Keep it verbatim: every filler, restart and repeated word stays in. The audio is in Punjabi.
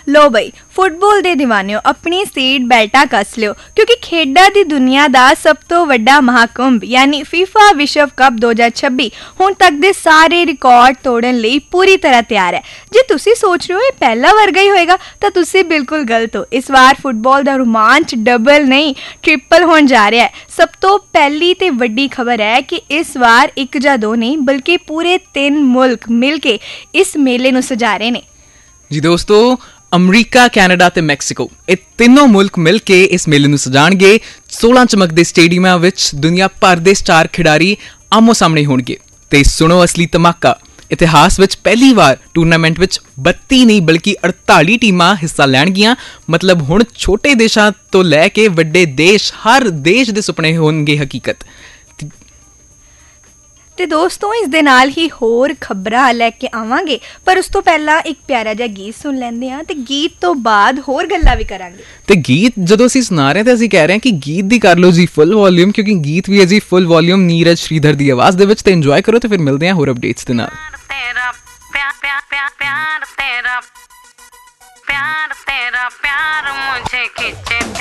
लो बई फुटबॉल दे दीवानिओ अपनी सीट बेल्टा कस लिओ क्योंकि खेडां दी दुनिया दा सब तो वड्डा महाकुंभ यानी फीफा विश्व कप दो हज़ार छब्बी हुण तक दे सारे रिकॉर्ड तोड़न लई पूरी तरह तैयार है। जे तुसी सोच रहे हो ये पहला वर्गा ही होएगा तो तुसी बिल्कुल गलत हो। इस बार फुटबॉल दा रोमांच डबल नहीं ट्रिपल होण जा रहा है। सब तो पहली ते वड्डी खबर है कि इस बार एक जां दो नहीं बल्कि पूरे तीन मुल्क मिल के इस मेले नूं सजा रहे ने। जी दोस्तों, अमरीका, कैनेडा ते मैक्सीको ਇਹ ਤਿੰਨੋਂ ਮੁਲਕ ਮਿਲ ਕੇ ਇਸ ਮੇਲੇ ਨੂੰ ਸਜਾਣਗੇ। सोलह ਚਮਕਦੇ ਸਟੇਡੀਅਮਾਂ ਵਿੱਚ ਦੁਨੀਆ ਭਰ ਦੇ ਸਟਾਰ ਖਿਡਾਰੀ ਆਮੋ ਸਾਹਮਣੇ ਹੋਣਗੇ ਤੇ ਸੁਣੋ ਅਸਲੀ ਧਮਾਕਾ। ਇਤਿਹਾਸ ਵਿੱਚ ਪਹਿਲੀ ਵਾਰ ਟੂਰਨਾਮੈਂਟ ਵਿੱਚ ਬੱਤੀ ਨਹੀਂ ਬਲਕਿ ਅੜਤਾਲੀ ਟੀਮਾਂ ਹਿੱਸਾ ਲੈਣਗੀਆਂ। ਮਤਲਬ ਹੁਣ ਛੋਟੇ ਦੇਸ਼ਾਂ ਤੋਂ ਲੈ ਕੇ ਵੱਡੇ ਦੇਸ਼, ਹਰ ਦੇਸ਼ ਦੇ ਸੁਪਨੇ ਹੋਣਗੇ ਹਕੀਕਤ। ਤੇ ਦੋਸਤੋ ਇਸ ਦੇ ਨਾਲ ਹੀ ਹੋਰ ਖਬਰਾਂ ਲੈ ਕੇ ਆਵਾਂਗੇ, ਪਰ ਉਸ ਤੋਂ ਪਹਿਲਾਂ ਇੱਕ ਪਿਆਰਾ ਜਿਹਾ ਗੀਤ ਸੁਣ ਲੈਂਦੇ ਹਾਂ ਤੇ ਗੀਤ ਤੋਂ ਬਾਅਦ ਹੋਰ ਗੱਲਾਂ ਵੀ ਕਰਾਂਗੇ। ਤੇ ਗੀਤ ਜਦੋਂ ਅਸੀਂ ਸੁਣਾ ਰਹੇ ਤਾਂ ਅਸੀਂ ਕਹਿ ਰਹੇ ਹਾਂ ਕਿ ਗੀਤ ਦੀ ਕਰ ਲਓ ਜੀ ਫੁੱਲ ਵੋਲਿਊਮ, ਕਿਉਂਕਿ ਗੀਤ ਵੀ ਹੈ ਜੀ ਫੁੱਲ ਵੋਲਿਊਮ ਨੀਰਜ ਸ਼੍ਰੀਧਰ ਦੀ ਆਵਾਜ਼ ਦੇ ਵਿੱਚ। ਤੇ ਇੰਜੋਏ ਕਰੋ ਤੇ ਫਿਰ ਮਿਲਦੇ ਹਾਂ ਹੋਰ ਅਪਡੇਟਸ ਦੇ ਨਾਲ।